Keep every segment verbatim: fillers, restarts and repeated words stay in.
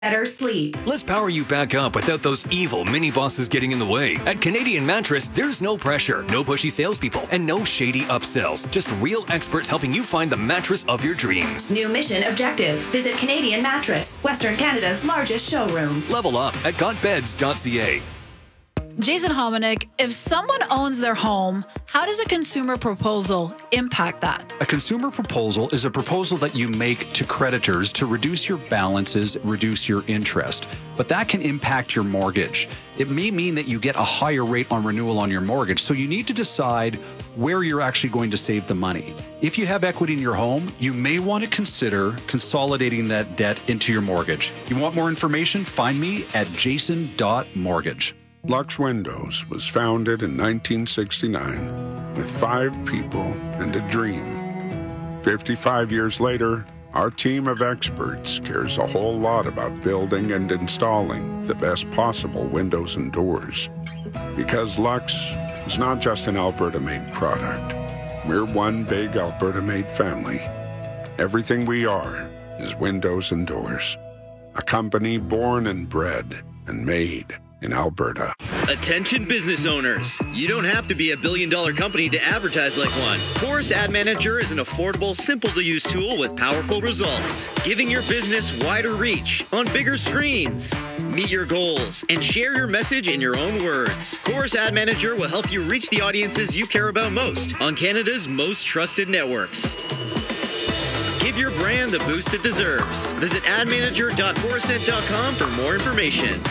better sleep. Let's power you back up without those evil mini bosses getting in the way. At Canadian Mattress, there's no pressure, no pushy salespeople, and no shady upsells. Just real experts helping you find the mattress of your dreams. New mission objective. Visit Canadian Mattress, Western Canada's largest showroom. Level up at got beds dot c a. Jason Hominick, if someone owns their home, how does a consumer proposal impact that? A consumer proposal is a proposal that you make to creditors to reduce your balances, reduce your interest. But that can impact your mortgage. It may mean that you get a higher rate on renewal on your mortgage, so you need to decide where you're actually going to save the money. If you have equity in your home, you may want to consider consolidating that debt into your mortgage. You want more information? Find me at jason dot mortgage. Lux Windows was founded in nineteen sixty-nine with five people and a dream. fifty-five years later, our team of experts cares a whole lot about building and installing the best possible windows and doors. Because Lux is not just an Alberta-made product. We're one big Alberta-made family. Everything we are is windows and doors. A company born and bred and made in Alberta. Attention business owners. You don't have to be a billion dollar company to advertise like one. Chorus Ad Manager is an affordable, simple to use tool with powerful results, giving your business wider reach on bigger screens. Meet your goals and share your message in your own words. Chorus Ad Manager will help you reach the audiences you care about most on Canada's most trusted networks. Give your brand the boost it deserves. Visit ad manager dot chorusnet dot com for more information.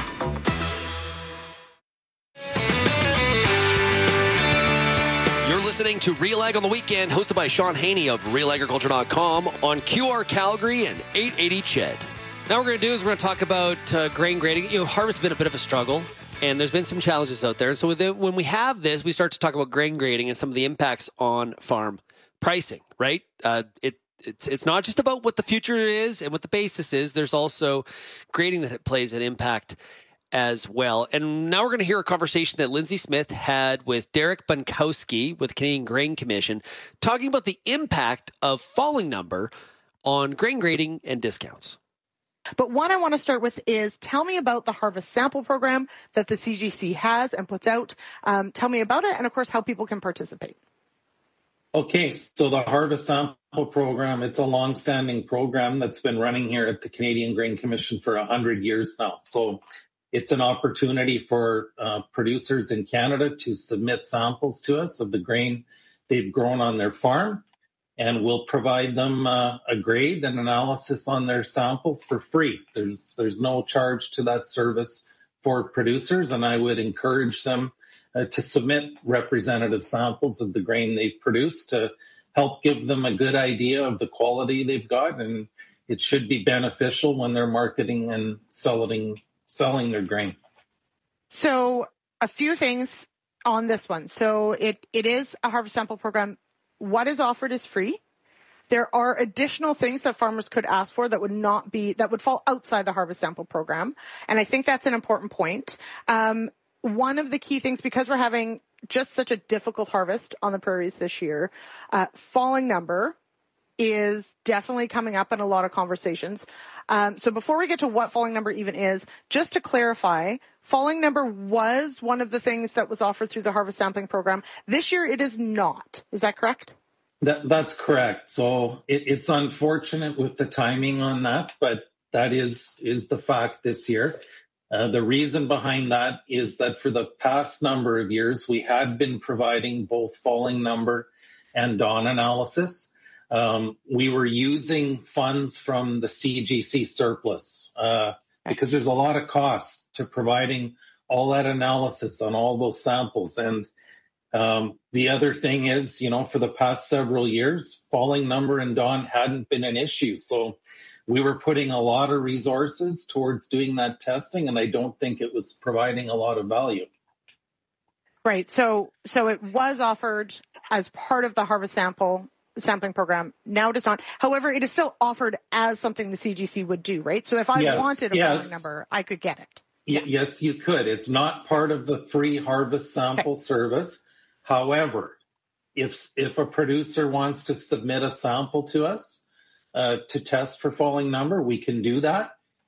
Listening to Real Ag on the Weekend, hosted by Sean Haney of real agriculture dot com on Q R Calgary and eight eighty C H E D. Now what we're going to do is we're going to talk about uh, grain grading. You know, harvest has been a bit of a struggle, and there's been some challenges out there. And so with it, when we have this, we start to talk about grain grading and some of the impacts on farm pricing, right? Uh, it It's it's not just about what the future is and what the basis is. There's also grading that plays an impact as well. And now we're going to hear a conversation that Lindsay Smith had with Derek Bunkowski with the Canadian Grain Commission, talking about the impact of falling number on grain grading and discounts. But one I want to start with is tell me about the harvest sample program that the C G C has and puts out. Um, tell me about it and, of course, how people can participate. Okay, so the Harvest Sample Program, it's a long-standing program that's been running here at the Canadian Grain Commission for one hundred years now. So it's an opportunity for uh, producers in Canada to submit samples to us of the grain they've grown on their farm, and we'll provide them uh, a grade and analysis on their sample for free. There's there's no charge to that service for producers, and I would encourage them uh, to submit representative samples of the grain they've produced to help give them a good idea of the quality they've got, and it should be beneficial when they're marketing and selling selling their grain. So a few things on this one. So it, it is a harvest sample program. What is offered is free. There are additional things that farmers could ask for that would not be, that would fall outside the harvest sample program. And I think that's an important point. Um, one of the key things, because we're having just such a difficult harvest on the prairies this year, uh, falling number is definitely coming up in a lot of conversations. Um, so before we get to what falling number even is, just to clarify, falling number was one of the things that was offered through the harvest sampling program. This year it is not. Is that correct? That, that's correct. So it, it's unfortunate with the timing on that, but that is, is the fact this year. Uh, the reason behind that is that for the past number of years, we had been providing both falling number and dawn analysis. Um, we were using funds from the C G C surplus uh, because there's a lot of cost to providing all that analysis on all those samples. And um, the other thing is, you know, for the past several years, falling number and dawn hadn't been an issue. So we were putting a lot of resources towards doing that testing, and I don't think it was providing a lot of value. Right. So, so it was offered as part of the harvest sample sampling program. Now it is not. However, it is still offered as something the C G C would do, right? So if I yes, wanted a yes. falling number, I could get it. Y- Yeah. Yes, you could. It's not part of the free harvest sample Okay. service. However, if if a producer wants to submit a sample to us uh, to test for falling number, we can do that.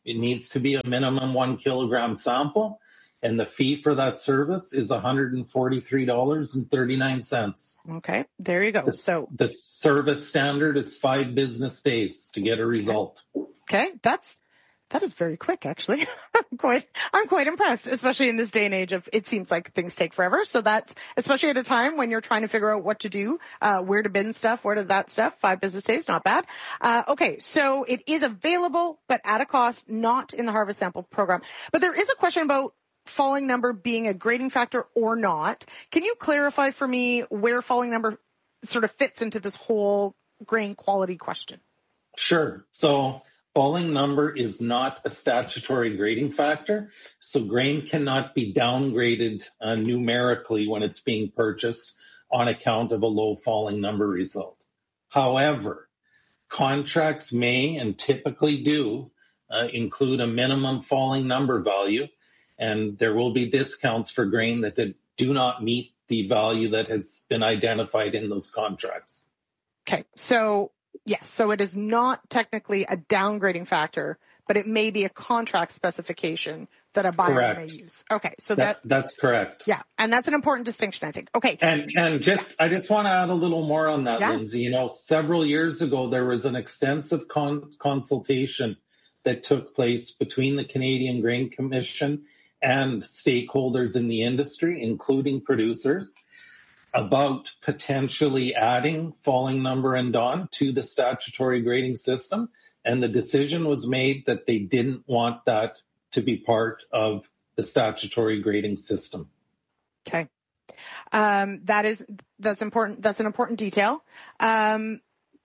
It needs to be a minimum one kilogram sample, and the fee for that service is one hundred forty-three dollars and thirty-nine cents. Okay, there you go. The, so the service standard is five business days to get a result. Okay, that's that is very quick, actually. I'm quite I'm quite impressed, especially in this day and age of it seems like things take forever. So that's especially at a time when you're trying to figure out what to do, uh, where to bin stuff, where to that stuff. Five business days, not bad. Uh, okay, so it is available, but at a cost, not in the Harvest Sample program. But there is a question about falling number being a grading factor or not. Can you clarify for me where falling number sort of fits into this whole grain quality question? Sure. So falling number is not a statutory grading factor, so grain cannot be downgraded uh, numerically when it's being purchased on account of a low falling number result. However, contracts may and typically do uh, include a minimum falling number value, and there will be discounts for grain that do not meet the value that has been identified in those contracts. Okay, so yes, so it is not technically a downgrading factor, but it may be a contract specification that a buyer Correct. may use. Okay, so that, that that's correct. Yeah, and that's an important distinction, I think. Okay. And and just yeah. I just want to add a little more on that, yeah. Lindsay. You know, several years ago there was an extensive con- consultation that took place between the Canadian Grain Commission and stakeholders in the industry, including producers, about potentially adding falling number and D O N to the statutory grading system. And the decision was made that they didn't want that to be part of the statutory grading system. Okay. Um, that is, that's important. That's an important detail. Um,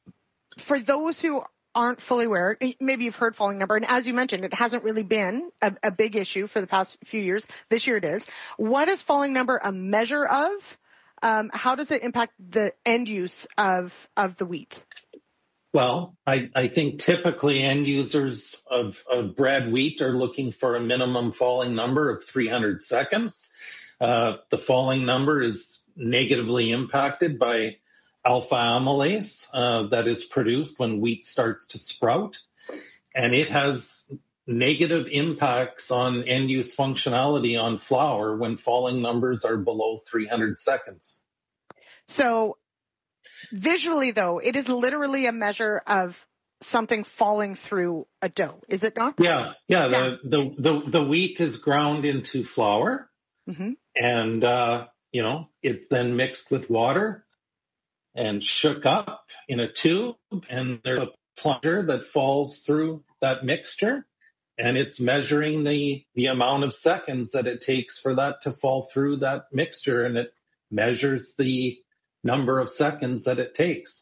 for those who aren't fully aware, maybe you've heard falling number, and as you mentioned, it hasn't really been a, a big issue for the past few years. This year it is. What is falling number a measure of? Um, how does it impact the end use of, of the wheat? Well, I, I think typically end users of, of bred wheat are looking for a minimum falling number of three hundred seconds. Uh, the falling number is negatively impacted by alpha amylase uh, that is produced when wheat starts to sprout, and it has negative impacts on end-use functionality on flour when falling numbers are below three hundred seconds. So visually, though, it is literally a measure of something falling through a dough, is it not? Yeah, yeah. yeah. The, the, the, the wheat is ground into flour, mm-hmm. and, uh, you know, it's then mixed with water and shook up in a tube, and there's a plunger that falls through that mixture. And it's measuring the, the amount of seconds that it takes for that to fall through that mixture, and it measures the number of seconds that it takes.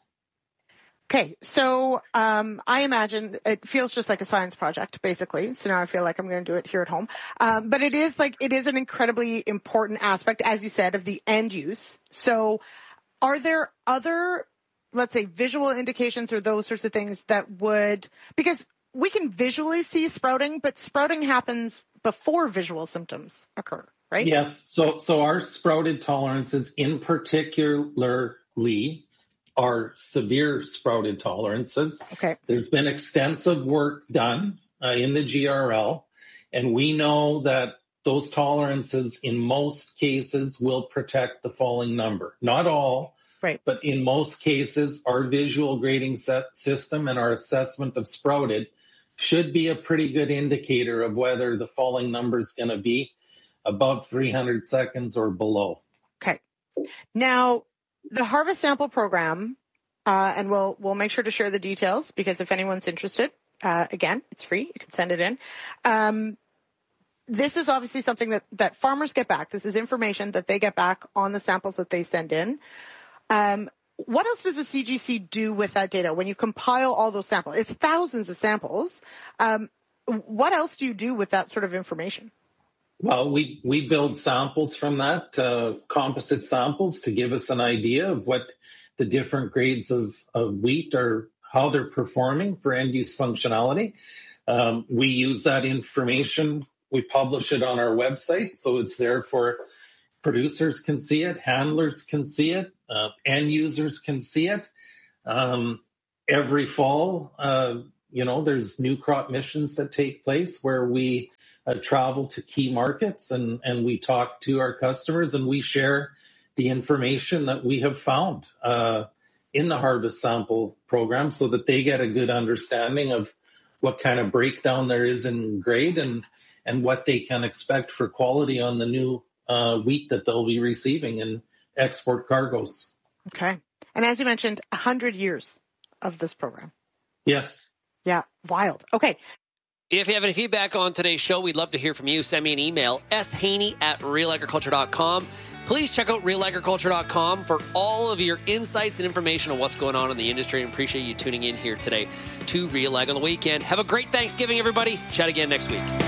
Okay, so um, I imagine it feels just like a science project, basically. So now I feel like I'm going to do it here at home. Um, but it is like it is an incredibly important aspect, as you said, of the end use. So are there other, let's say, visual indications or those sorts of things that would, because we can visually see sprouting, but sprouting happens before visual symptoms occur, right? Yes. So, so our sprouted tolerances in particularly are severe sprouted tolerances. Okay. There's been extensive work done uh, in the G R L, and we know that those tolerances in most cases will protect the falling number. Not all. Right. But in most cases, our visual grading set system and our assessment of sprouted should be a pretty good indicator of whether the falling number is going to be above three hundred seconds or below. Okay. Now, the Harvest Sample Program, uh, and we'll we'll make sure to share the details because if anyone's interested, uh, again, it's free. You can send it in. Um, this is obviously something that, that farmers get back. This is information that they get back on the samples that they send in. Um, what else does the C G C do with that data when you compile all those samples? It's thousands of samples. Um, what else do you do with that sort of information? Well, we, we build samples from that, uh, composite samples to give us an idea of what the different grades of, of wheat are, how they're performing for end-use functionality. Um, we use that information. We publish it on our website, so it's there for producers can see it, handlers can see it, uh, end users can see it. Um, every fall, uh, you know, there's new crop missions that take place where we uh, travel to key markets and, and we talk to our customers and we share the information that we have found uh, in the harvest sample program so that they get a good understanding of what kind of breakdown there is in grade and, and what they can expect for quality on the new uh, wheat that they'll be receiving in export cargoes. Okay. And as you mentioned, one hundred years of this program. Yes. Yeah, wild. Okay. If you have any feedback on today's show, we'd love to hear from you. Send me an email, s haney at real agriculture dot com. Please check out real agriculture dot com for all of your insights and information on what's going on in the industry. And appreciate you tuning in here today to Real Ag on the Weekend. Have a great Thanksgiving, everybody. Chat again next week.